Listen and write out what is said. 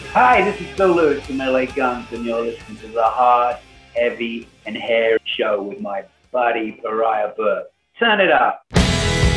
Hi, this is Phil Lewis from LA Guns, and you're listening to the hard, heavy, and hairy show with my buddy Pariah Burke. Turn it up.